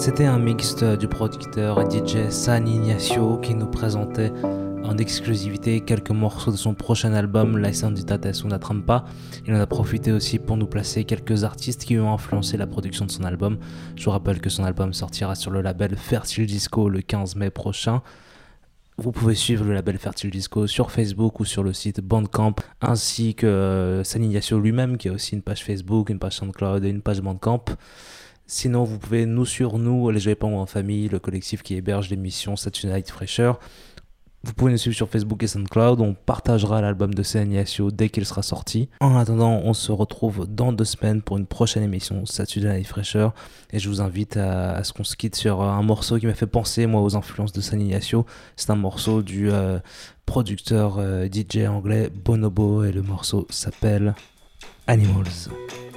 C'était un mixte du producteur et DJ San Ignacio qui nous présentait en exclusivité quelques morceaux de son prochain album La Santidades Una Trampa. Il en a profité aussi pour nous placer quelques artistes qui ont influencé la production de son album. Je vous rappelle que son album sortira sur le label Fertile Disco le 15 mai prochain. Vous pouvez suivre le label Fertile Disco sur Facebook ou sur le site Bandcamp, ainsi que San Ignacio lui-même qui a aussi une page Facebook, une page SoundCloud et une page Bandcamp. Sinon, vous pouvez nous suivre, nous, les Japon en famille, le collectif qui héberge l'émission Saturday Night Fresher. Vous pouvez nous suivre sur Facebook et SoundCloud. On partagera l'album de San Ignacio dès qu'il sera sorti. En attendant, on se retrouve dans 2 semaines pour une prochaine émission Saturday Night Fresher. Et je vous invite à ce qu'on se quitte sur un morceau qui m'a fait penser, moi, aux influences de San Ignacio. C'est un morceau du producteur DJ anglais Bonobo et le morceau s'appelle Animals.